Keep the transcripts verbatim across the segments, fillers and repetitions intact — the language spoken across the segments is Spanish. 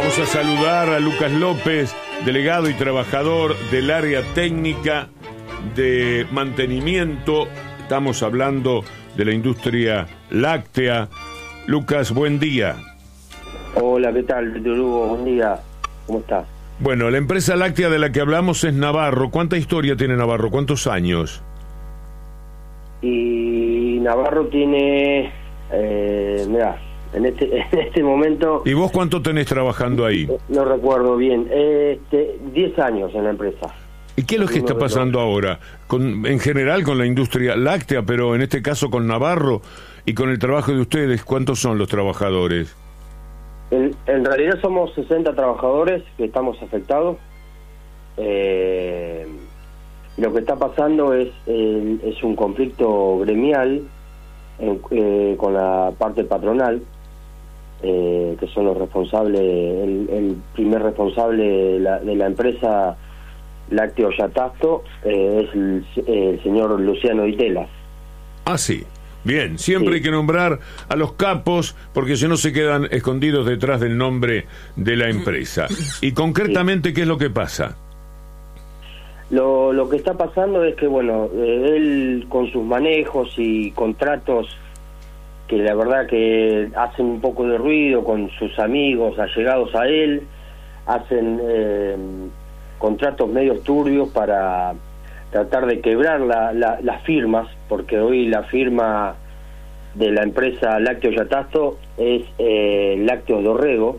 Vamos a saludar a Lucas López, delegado y trabajador del área técnica de mantenimiento. Estamos hablando de la industria láctea. Lucas, buen día. Hola, ¿qué tal, Víctor Hugo? Buen día. ¿Cómo estás? Bueno, la empresa láctea de la que hablamos es Navarro. ¿Cuánta historia tiene Navarro? ¿Cuántos años? Y Navarro tiene, eh, mirá, en este, en este momento... ¿Y vos cuánto tenés trabajando ahí? No recuerdo bien, este, diez años en la empresa. ¿Y qué es lo que está pasando ahora? Con, en general con la industria láctea, pero en este caso con Navarro y con el trabajo de ustedes, ¿cuántos son los trabajadores? En, en realidad somos sesenta trabajadores que estamos afectados. Eh, lo que está pasando es, eh, es un conflicto gremial en, eh, con la parte patronal, eh, que son los responsables, el, el primer responsable de la, de la empresa Lácteo Yatasto eh, es el, el señor Luciano Itela. Ah, sí. Bien, siempre sí. Hay que nombrar a los capos, porque si no se quedan escondidos detrás del nombre de la empresa. Y concretamente, sí. ¿Qué es lo que pasa? Lo, lo que está pasando es que, bueno, eh, él con sus manejos y contratos que la verdad que hacen un poco de ruido con sus amigos allegados a él, hacen eh, contratos medios turbios para tratar de quebrar la, la, las firmas, porque hoy la firma de la empresa Lácteo Yatasto es eh, Lácteos Dorrego,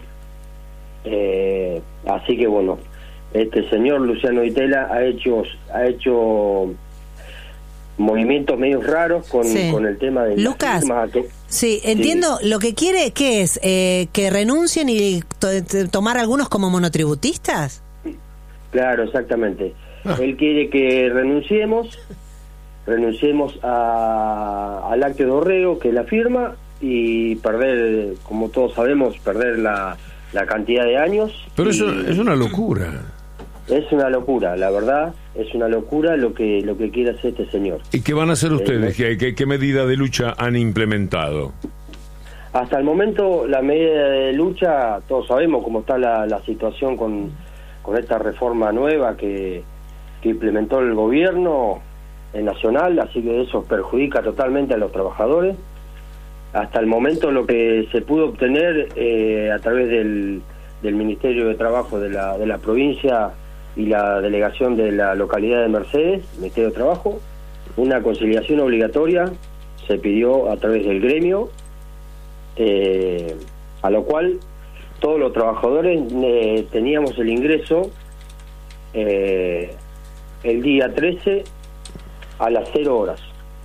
eh, así que bueno, este señor Luciano Itela ha hecho ha hecho movimientos medios raros con, sí. con el tema de Lucas, firma que, sí, entiendo, sí. Lo que quiere, ¿qué es? Eh, ¿que renuncien y to tomar algunos como monotributistas? Claro, exactamente. Ah. Él quiere que renunciemos, renunciemos a, a Lácteo Dorrego, que es la firma, y perder, como todos sabemos, perder la, la cantidad de años. Pero y, eso es una locura. Es una locura, la verdad, es una locura lo que lo que quiere hacer este señor. ¿Y qué van a hacer ustedes? ¿Qué, qué, qué medida de lucha han implementado? Hasta el momento, la medida de lucha, todos sabemos cómo está la, la situación con, con esta reforma nueva que, que implementó el gobierno nacional, así que eso perjudica totalmente a los trabajadores. Hasta el momento lo que se pudo obtener eh, a través del, del Ministerio de Trabajo de la, de la provincia y la delegación de la localidad de Mercedes, Ministerio de Trabajo, una conciliación obligatoria se pidió a través del gremio, eh, a lo cual todos los trabajadores eh, teníamos el ingreso eh, el día trece a las cero horas.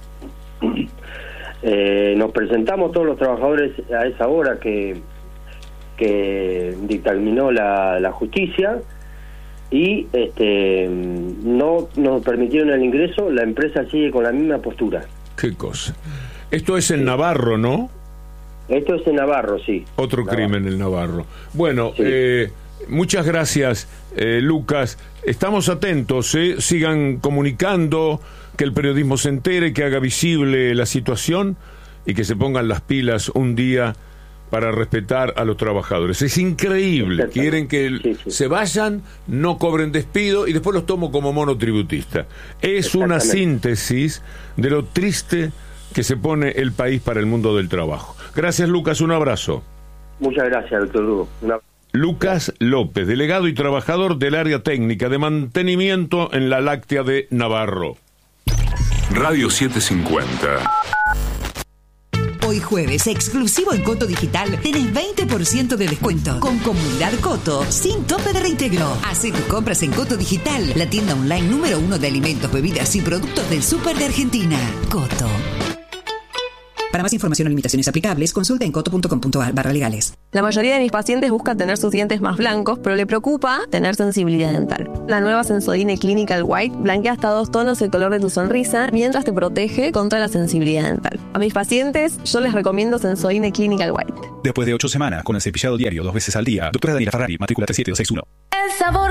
eh, nos presentamos todos los trabajadores a esa hora que, que dictaminó la, la justicia, y este no nos permitieron el ingreso. La empresa sigue con la misma postura. Qué cosa. Esto es en sí. Navarro, ¿no? Esto es en Navarro, sí. Otro Navarro. crimen en Navarro. Bueno, sí. eh, muchas gracias, eh, Lucas. Estamos atentos, ¿eh? Sigan comunicando, que el periodismo se entere, que haga visible la situación y que se pongan las pilas un día para respetar a los trabajadores. Es increíble. Quieren que el, sí, sí. se vayan, no cobren despido y después los tomo como monotributista. Es una síntesis de lo triste que se pone el país para el mundo del trabajo. Gracias, Lucas. Un abrazo. Muchas gracias, doctor Hugo. Una... Lucas López, delegado y trabajador del área técnica de mantenimiento en la láctea de Navarro. Radio setecientos cincuenta. Hoy jueves, exclusivo en Coto Digital, tenés veinte por ciento de descuento con Comunidad Coto, sin tope de reintegro. Hacé tus compras en Coto Digital, la tienda online número uno de alimentos, bebidas y productos del súper de Argentina. Coto. Para más información o limitaciones aplicables, consulta en coto punto com punto ar barra legales. La mayoría de mis pacientes buscan tener sus dientes más blancos, pero le preocupa tener sensibilidad dental. La nueva Sensodyne Clinical White blanquea hasta dos tonos el color de tu sonrisa, mientras te protege contra la sensibilidad dental. A mis pacientes, yo les recomiendo Sensodyne Clinical White. Después de ocho semanas, con el cepillado diario dos veces al día, doctora Daniela Ferrari, matrícula tres siete dos seis uno. El sabor